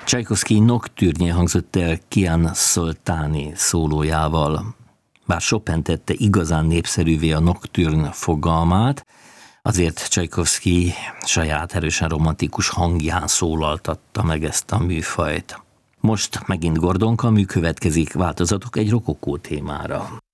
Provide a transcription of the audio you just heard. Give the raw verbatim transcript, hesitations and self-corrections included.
Csajkovszky noktűrnje hangzott el Kian Szoltáni szólójával. Bár Chopin tette igazán népszerűvé a noktűrn fogalmát, azért Csajkovszky saját erősen romantikus hangján szólaltatta meg ezt a műfajt. Most megint Gordon Camus következik, változatok egy rokokó témára.